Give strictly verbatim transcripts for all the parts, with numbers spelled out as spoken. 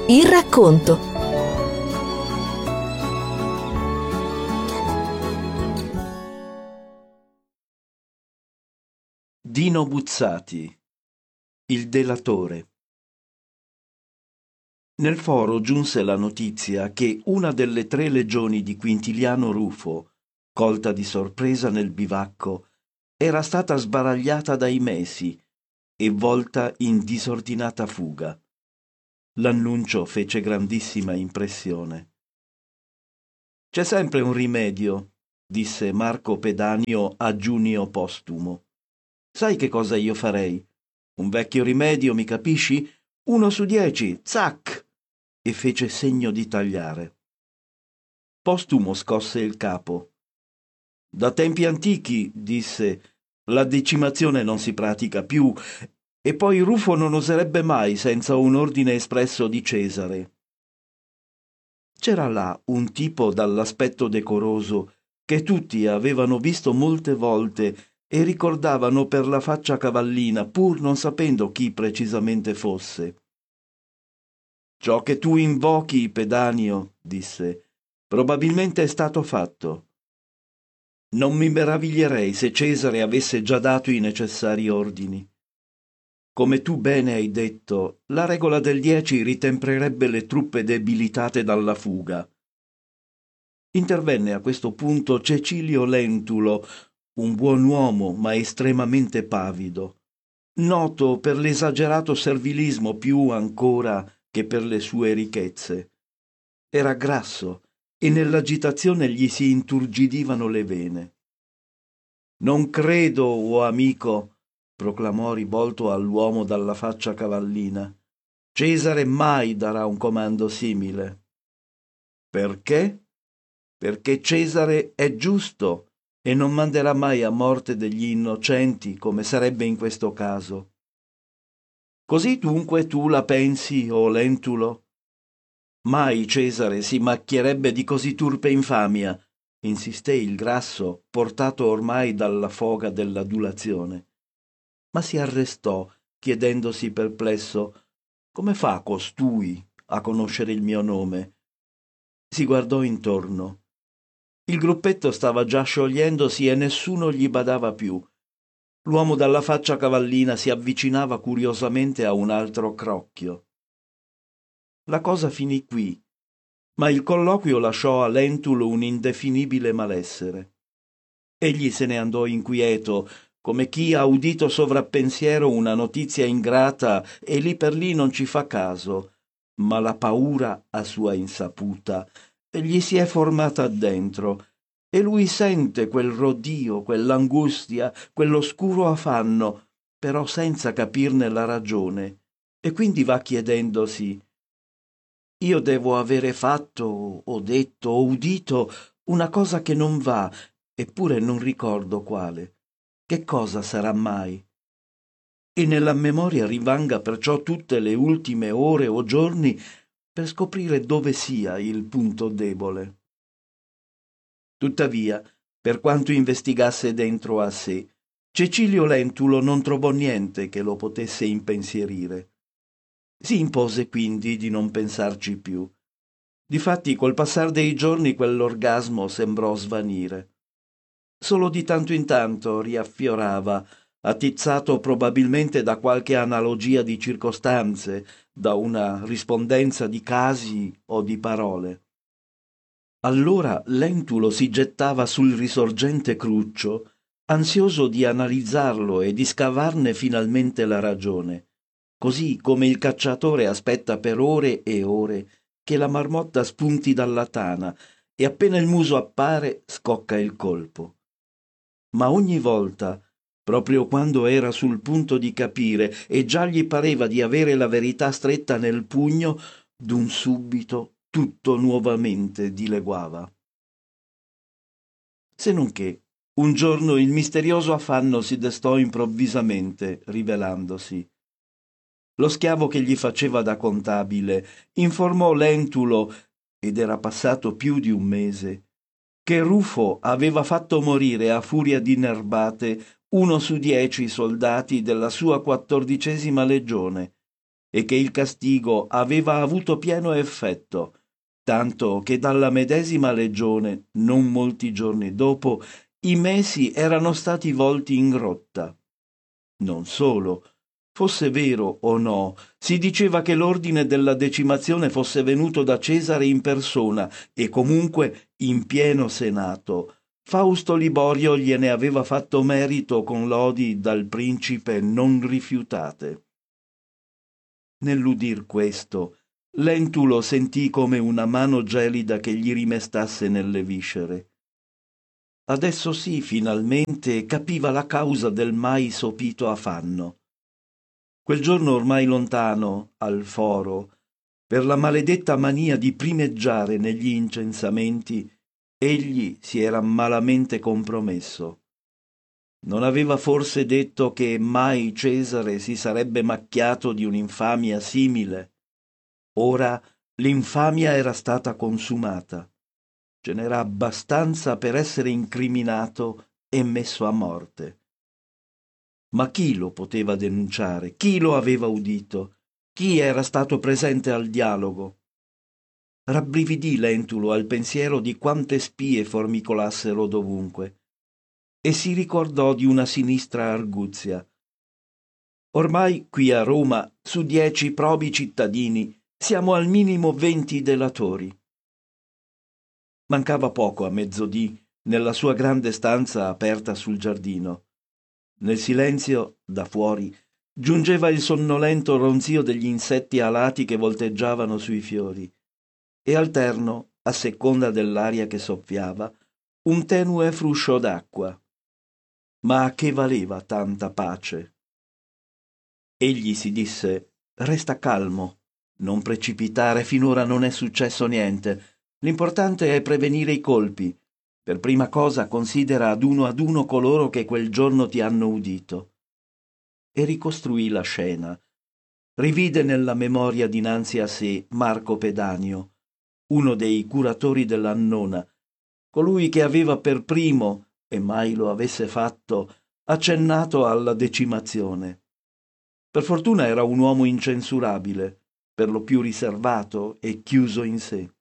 Il racconto. Dino Buzzati, il delatore. Nel foro giunse la notizia che una delle tre legioni di Quintiliano Rufo, colta di sorpresa nel bivacco, era stata sbaragliata dai Mesi e volta in disordinata fuga. L'annuncio fece grandissima impressione. «C'è sempre un rimedio», disse Marco Pedanio a Giunio Postumo. «Sai che cosa io farei? Un vecchio rimedio, mi capisci? Uno su dieci, zac!» e fece segno di tagliare. Postumo scosse il capo. «Da tempi antichi», disse, «la decimazione non si pratica più, e poi Rufo non oserebbe mai senza un ordine espresso di Cesare». C'era là un tipo dall'aspetto decoroso che tutti avevano visto molte volte e ricordavano per la faccia cavallina, pur non sapendo chi precisamente fosse. «Ciò che tu invochi, Pedanio», disse, «probabilmente è stato fatto. Non mi meraviglierei se Cesare avesse già dato i necessari ordini. Come tu bene hai detto, la regola del dieci ritempererebbe le truppe debilitate dalla fuga». Intervenne a questo punto Cecilio Lentulo, un buon uomo ma estremamente pavido, noto per l'esagerato servilismo più ancora che per le sue ricchezze. Era grasso e nell'agitazione gli si inturgidivano le vene. «Non credo, o amico», proclamò rivolto all'uomo dalla faccia cavallina, «Cesare mai darà un comando simile». «Perché?» «Perché Cesare è giusto e non manderà mai a morte degli innocenti, come sarebbe in questo caso». «Così dunque tu la pensi, o Lentulo?» «Mai Cesare si macchierebbe di così turpe infamia», insisté il grasso, portato ormai dalla foga dell'adulazione. Ma si arrestò, chiedendosi perplesso: «Come fa costui a conoscere il mio nome?» Si guardò intorno. Il gruppetto stava già sciogliendosi e nessuno gli badava più. L'uomo dalla faccia cavallina si avvicinava curiosamente a un altro crocchio. La cosa finì qui, ma il colloquio lasciò a Lentulo un indefinibile malessere. Egli se ne andò inquieto, come chi ha udito sovrappensiero una notizia ingrata e lì per lì non ci fa caso, ma la paura a sua insaputa gli si è formata dentro, e lui sente quel rodio, quell'angustia, quell'oscuro affanno, però senza capirne la ragione, e quindi va chiedendosi: «Io devo avere fatto, o detto, o udito una cosa che non va, eppure non ricordo quale. Che cosa sarà mai?» E nella memoria rinvanga perciò tutte le ultime ore o giorni per scoprire dove sia il punto debole. Tuttavia, per quanto investigasse dentro a sé, Cecilio Lentulo non trovò niente che lo potesse impensierire. Si impose quindi di non pensarci più. Difatti, col passar dei giorni quell'orgasmo sembrò svanire. Solo di tanto in tanto riaffiorava, attizzato probabilmente da qualche analogia di circostanze, da una rispondenza di casi o di parole. Allora Lentulo si gettava sul risorgente cruccio, ansioso di analizzarlo e di scavarne finalmente la ragione, così come il cacciatore aspetta per ore e ore che la marmotta spunti dalla tana e appena il muso appare scocca il colpo. Ma ogni volta, proprio quando era sul punto di capire e già gli pareva di avere la verità stretta nel pugno, d'un subito tutto nuovamente dileguava. Se non che un giorno il misterioso affanno si destò improvvisamente, rivelandosi. Lo schiavo che gli faceva da contabile informò Lentulo, ed era passato più di un mese, che Rufo aveva fatto morire a furia di nerbate uno su dieci soldati della sua quattordicesima legione, e che il castigo aveva avuto pieno effetto, tanto che dalla medesima legione, non molti giorni dopo, i mesi erano stati volti in grotta. Non solo, fosse vero o no, si diceva che l'ordine della decimazione fosse venuto da Cesare in persona e comunque in pieno senato. Fausto Liborio gliene aveva fatto merito con lodi dal principe non rifiutate. Nell'udir questo, Lentulo sentì come una mano gelida che gli rimestasse nelle viscere. Adesso sì, finalmente capiva la causa del mai sopito affanno. Quel giorno ormai lontano, al foro, per la maledetta mania di primeggiare negli incensamenti, egli si era malamente compromesso. Non aveva forse detto che mai Cesare si sarebbe macchiato di un'infamia simile? Ora l'infamia era stata consumata. Ce n'era abbastanza per essere incriminato e messo a morte. Ma chi lo poteva denunciare? Chi lo aveva udito? Chi era stato presente al dialogo? Rabbrividì Lentulo al pensiero di quante spie formicolassero dovunque e si ricordò di una sinistra arguzia. Ormai qui a Roma, su dieci probi cittadini, siamo al minimo venti delatori. Mancava poco a mezzodì nella sua grande stanza aperta sul giardino. Nel silenzio, da fuori, giungeva il sonnolento ronzio degli insetti alati che volteggiavano sui fiori, e alterno, a seconda dell'aria che soffiava, un tenue fruscio d'acqua. Ma a che valeva tanta pace? Egli si disse: resta calmo, non precipitare, finora non è successo niente. L'importante è prevenire i colpi. Per prima cosa considera ad uno ad uno coloro che quel giorno ti hanno udito. E ricostruì la scena. Rivide nella memoria dinanzi a sé Marco Pedanio, uno dei curatori dell'Annona, colui che aveva per primo, e mai lo avesse fatto, accennato alla decimazione. Per fortuna era un uomo incensurabile, per lo più riservato e chiuso in sé.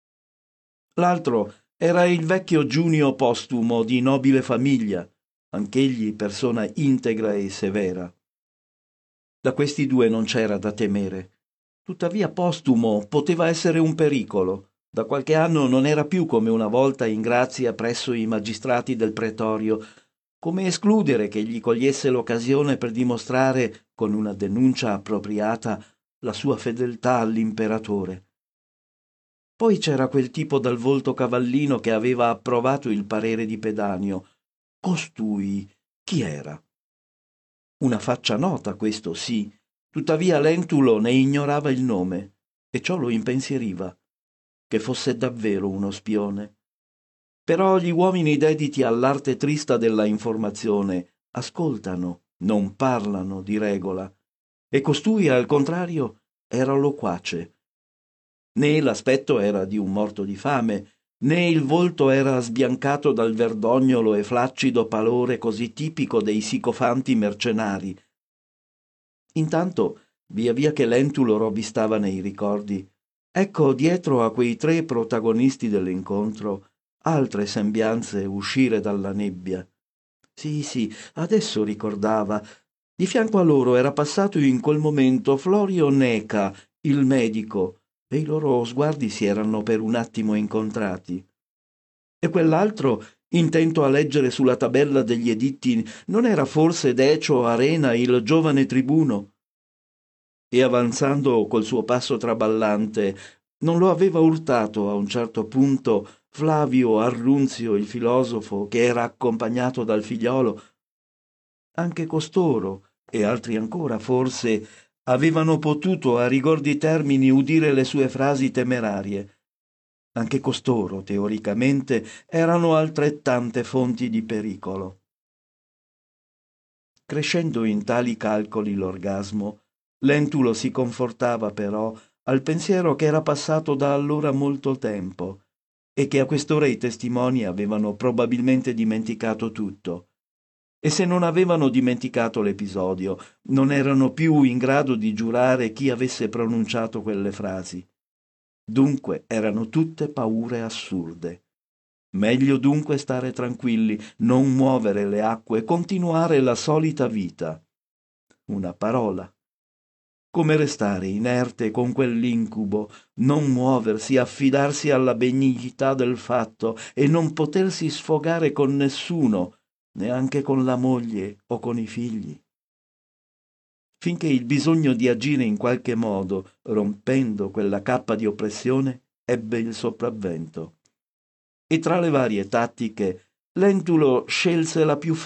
L'altro era il vecchio Giunio Postumo di nobile famiglia, anch'egli persona integra e severa. Da questi due non c'era da temere. Tuttavia Postumo poteva essere un pericolo. Da qualche anno non era più come una volta in grazia presso i magistrati del pretorio. Come escludere che gli cogliesse l'occasione per dimostrare, con una denuncia appropriata, la sua fedeltà all'imperatore? Poi c'era quel tipo dal volto cavallino che aveva approvato il parere di Pedanio. Costui chi era? Una faccia nota, questo sì, tuttavia Lentulo ne ignorava il nome, e ciò lo impensieriva, che fosse davvero uno spione. Però gli uomini dediti all'arte trista della informazione ascoltano, non parlano di regola, e costui, al contrario, era loquace. Né l'aspetto era di un morto di fame, né il volto era sbiancato dal verdognolo e flaccido palore così tipico dei sicofanti mercenari. Intanto, via via che Lentulo rovistava nei ricordi, ecco dietro a quei tre protagonisti dell'incontro altre sembianze uscire dalla nebbia. Sì, sì, adesso ricordava. Di fianco a loro era passato in quel momento Florio Neca, il medico, e i loro sguardi si erano per un attimo incontrati. E quell'altro, intento a leggere sulla tabella degli editti, non era forse Decio Arena, il giovane tribuno? E avanzando col suo passo traballante, non lo aveva urtato a un certo punto Flavio Arrunzio, il filosofo, che era accompagnato dal figliolo? Anche costoro, e altri ancora forse, avevano potuto a rigordi termini udire le sue frasi temerarie. Anche costoro, teoricamente, erano altrettante fonti di pericolo. Crescendo in tali calcoli l'orgasmo, Lentulo si confortava però al pensiero che era passato da allora molto tempo e che a quest'ora i testimoni avevano probabilmente dimenticato tutto. E se non avevano dimenticato l'episodio, non erano più in grado di giurare chi avesse pronunciato quelle frasi. Dunque erano tutte paure assurde. Meglio dunque stare tranquilli, non muovere le acque, continuare la solita vita. Una parola. Come restare inerte con quell'incubo, non muoversi, affidarsi alla benignità del fatto e non potersi sfogare con nessuno, neanche con la moglie o con i figli. Finché il bisogno di agire in qualche modo, rompendo quella cappa di oppressione, ebbe il sopravvento. E tra le varie tattiche, Lentulo scelse la più